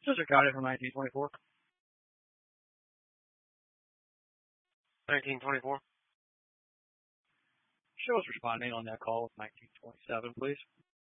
Sister Cotty from 1924. 1924. Show us responding on that call with 1927, please.